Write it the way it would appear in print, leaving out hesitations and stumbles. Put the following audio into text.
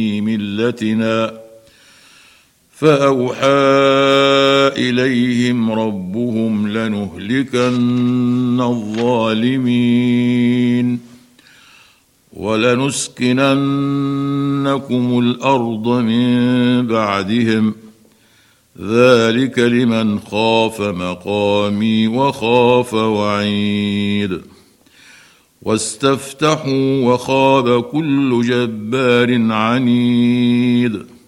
ملتنا فأوحى إليهم ربهم لنهلكن الظالمين ولنسكننكم الأرض من بعدهم ذلك لمن خاف مقامي وخاف وعيد واستفتحوا وخاب كل جبار عنيد